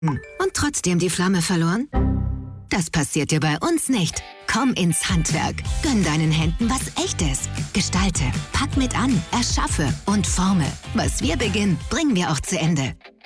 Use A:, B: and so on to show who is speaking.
A: Und trotzdem die Flamme verloren? Das passiert dir bei uns nicht. Komm ins Handwerk. Gönn deinen Händen was Echtes. Gestalte, pack mit an, erschaffe und forme. Was wir beginnen, bringen wir auch zu Ende.